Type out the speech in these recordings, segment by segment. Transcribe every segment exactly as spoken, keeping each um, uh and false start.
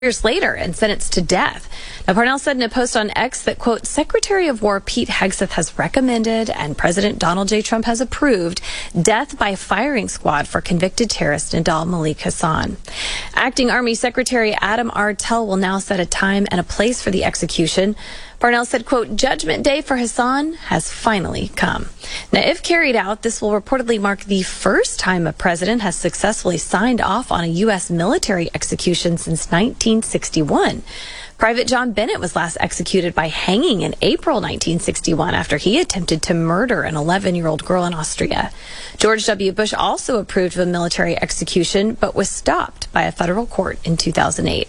years later and sentenced to death. Now, Parnell said in a post on X that, quote, Secretary of War Pete Hegseth has recommended and President Donald J. Trump has approved death by firing squad for convicted terrorist Nidal Malik Hasan. Acting Army Secretary Adam R. Tell will now set a time and a place for the execution. Parnell said, quote, Judgment Day for Hasan has finally come. Now, if carried out, this will reportedly mark the first time a president has successfully signed off on a U S military execution since nineteen sixty-one. Private John Bennett was last executed by hanging in April nineteen sixty-one after he attempted to murder an eleven-year-old girl in Austria. George W. Bush also approved of a military execution, but was stopped by a federal court in two thousand eight.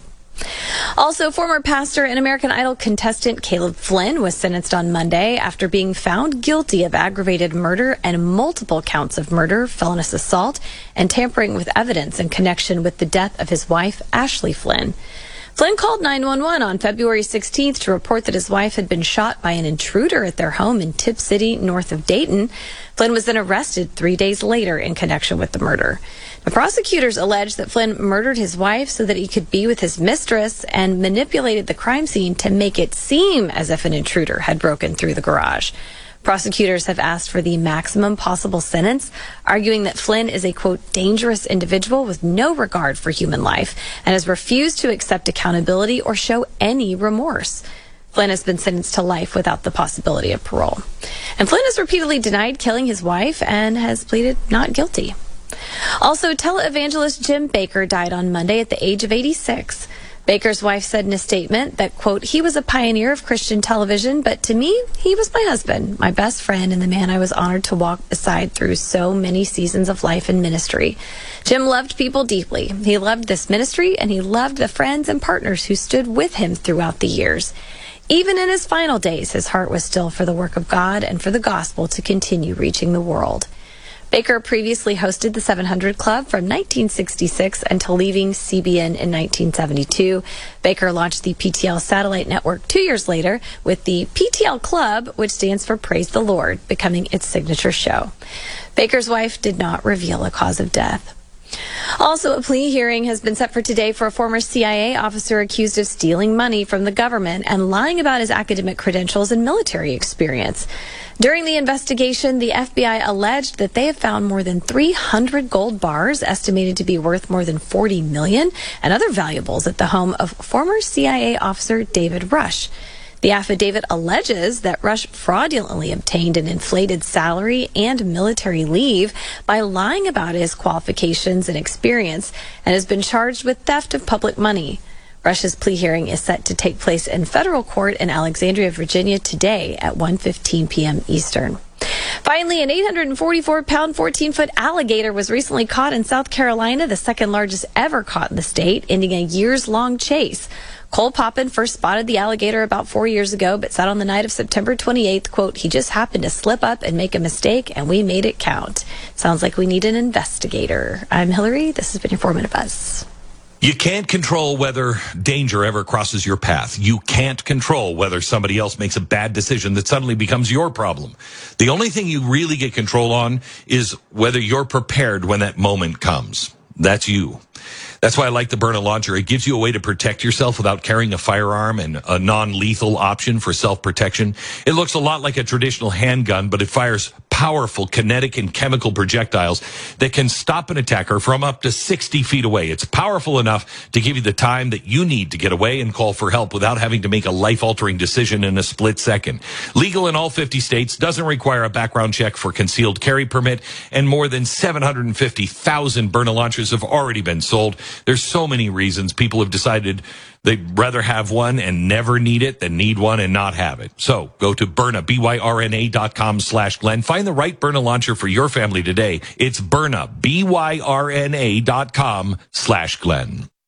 Also, former pastor and American Idol contestant Caleb Flynn was sentenced on Monday after being found guilty of aggravated murder and multiple counts of murder, felonious assault, and tampering with evidence in connection with the death of his wife, Ashley Flynn. Flynn called nine one one on February sixteenth to report that his wife had been shot by an intruder at their home in Tipp City, north of Dayton. Flynn was then arrested three days later in connection with the murder. The prosecutors alleged that Flynn murdered his wife so that he could be with his mistress and manipulated the crime scene to make it seem as if an intruder had broken through the garage. Prosecutors have asked for the maximum possible sentence, arguing that Flynn is a, quote, dangerous individual with no regard for human life and has refused to accept accountability or show any remorse. Flynn has been sentenced to life without the possibility of parole. And Flynn has repeatedly denied killing his wife and has pleaded not guilty. Also, televangelist Jim Bakker died on Monday at the age of eighty-six. Baker's wife said in a statement that, quote, he was a pioneer of Christian television, but to me, he was my husband, my best friend, and the man I was honored to walk beside through so many seasons of life and ministry. Jim loved people deeply. He loved this ministry, and he loved the friends and partners who stood with him throughout the years. Even in his final days, his heart was still for the work of God and for the gospel to continue reaching the world. Bakker previously hosted the seven hundred Club from nineteen sixty-six until leaving C B N in nineteen seventy-two. Bakker launched the P T L satellite network two years later with the P T L Club, which stands for Praise the Lord, becoming its signature show. Bakker's wife did not reveal a cause of death. Also, a plea hearing has been set for today for a former C I A officer accused of stealing money from the government and lying about his academic credentials and military experience. During the investigation, the F B I alleged that they have found more than three hundred gold bars, estimated to be worth more than forty million dollars, and other valuables at the home of former C I A officer David Rush. The affidavit alleges that Rush fraudulently obtained an inflated salary and military leave by lying about his qualifications and experience and has been charged with theft of public money. Rush's plea hearing is set to take place in federal court in Alexandria, Virginia today at one fifteen p.m. Eastern. Finally, an eight hundred forty-four pound, fourteen foot alligator was recently caught in South Carolina, the second largest ever caught in the state, ending a years-long chase. Cole Poppin first spotted the alligator about four years ago, but said on the night of September twenty-eighth, quote, he just happened to slip up and make a mistake, and we made it count. Sounds like we need an investigator. I'm Hillary. This has been your four minute Buzz. You can't control whether danger ever crosses your path. You can't control whether somebody else makes a bad decision that suddenly becomes your problem. The only thing you really get control on is whether you're prepared when that moment comes. That's you. That's why I like the Byrna launcher. It gives you a way to protect yourself without carrying a firearm and a non-lethal option for self-protection. It looks a lot like a traditional handgun, but it fires powerful kinetic and chemical projectiles that can stop an attacker from up to sixty feet away. It's powerful enough to give you the time that you need to get away and call for help without having to make a life-altering decision in a split second. Legal in all fifty states, doesn't require a background check for concealed carry permit, and more than seven hundred fifty thousand Byrna launchers have already been sold. There's so many reasons people have decided they'd rather have one and never need it than need one and not have it. So go to Byrna, B Y R N A dot com slash Glenn. Find the right Byrna launcher for your family today. It's Byrna, B Y R N A dot com slash Glenn.